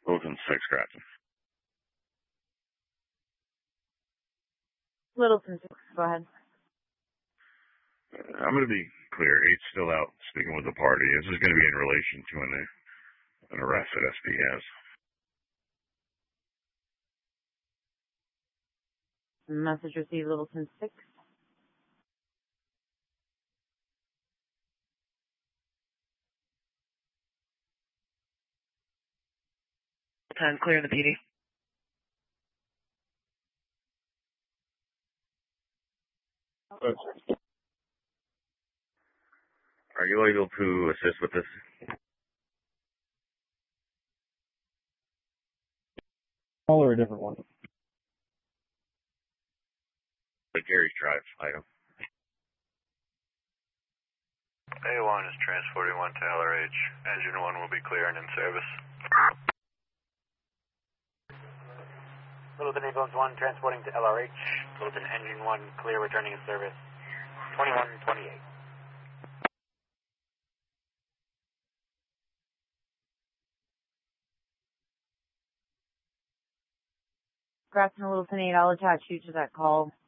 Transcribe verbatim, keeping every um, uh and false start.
Littleton six, Grafton. Littleton six, go ahead. I'm going to be clear. Eight's still out speaking with the party. This is going to be in relation to an, an arrest that S P has. Message received, Littleton six. Time clear in the P D. Are you able to assist with this? Call or a different one? The Gary's Drive item. A one is transporting one to L R H. Engine one will be clear and in service. Littleton Ambulance one transporting to L R H. Littleton Engine one clear, returning in service. twenty-one twenty-eight. Grafton Littleton eight, I'll attach you to that call.